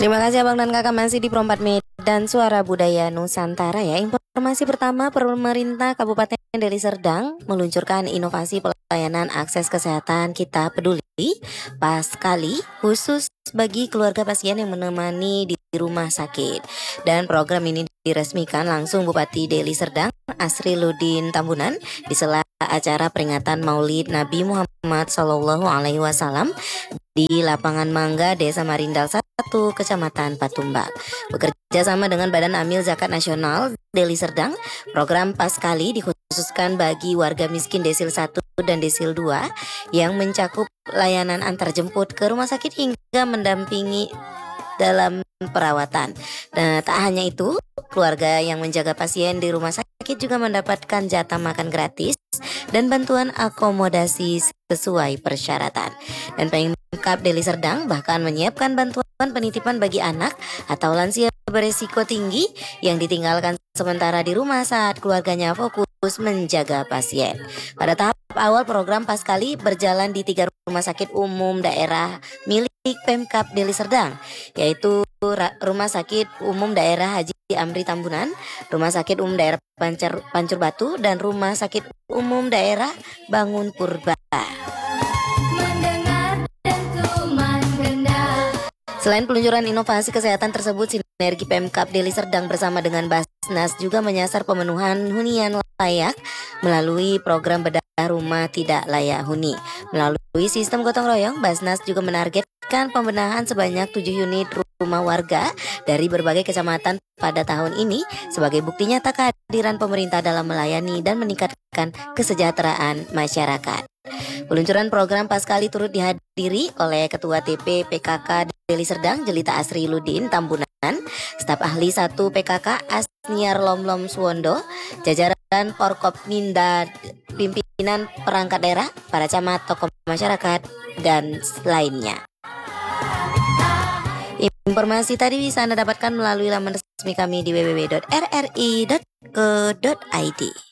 Terima kasih abang dan kakak masih di Perompat Medan Suara Budaya Nusantara ya. Informasi pertama, pemerintah Kabupaten Deli Serdang meluncurkan inovasi pelayanan akses kesehatan Kita Peduli pas kali khusus bagi keluarga pasien yang menemani di rumah sakit. Dan program ini diresmikan langsung Bupati Deli Serdang Asriluddin Tambunan di sela acara peringatan Maulid Nabi Muhammad SAW di Lapangan Mangga, Desa Marindal 1, Kecamatan Patumbak. Bekerja sama dengan Badan Amil Zakat Nasional Deli Serdang, program Paskali dikhususkan bagi warga miskin Desil 1 dan Desil 2 yang mencakup layanan antarjemput ke rumah sakit hingga mendampingi dalam perawatan. Dan tak hanya itu, keluarga yang menjaga pasien di rumah sakit juga mendapatkan jatah makan gratis dan bantuan akomodasi sesuai persyaratan. Dan Pemkab Deli Serdang bahkan menyiapkan bantuan penitipan bagi anak atau lansia beresiko tinggi yang ditinggalkan sementara di rumah saat keluarganya fokus menjaga pasien. Pada tahap awal program Paskali berjalan di 3 rumah sakit umum daerah milik Pemkab Deli Serdang, yaitu Rumah Sakit Umum Daerah Haji Amri Tambunan, Rumah Sakit Umum Daerah Pancur Batu, dan Rumah Sakit Umum Daerah Bangun Purba. Selain peluncuran inovasi kesehatan tersebut, sinergi Pemkab Deli Serdang bersama dengan Basnas juga menyasar pemenuhan hunian layak melalui program bedah rumah tidak layak huni. Melalui sistem gotong royong, Basnas juga menargetkan pembenahan sebanyak 7 unit rumah warga dari berbagai kecamatan pada tahun ini sebagai bukti nyata kehadiran pemerintah dalam melayani dan meningkatkan kesejahteraan masyarakat. Peluncuran program Paskali turut dihadiri oleh Ketua TP PKK Deli Serdang Jelita Asriluddin Tambunan, staf ahli 1 PKK Asniar Lomlom Suwondo, jajaran Forkopminda, pimpinan perangkat daerah, para camat, tokoh masyarakat, dan lainnya. Informasi tadi bisa Anda dapatkan melalui laman resmi kami di www.rri.co.id.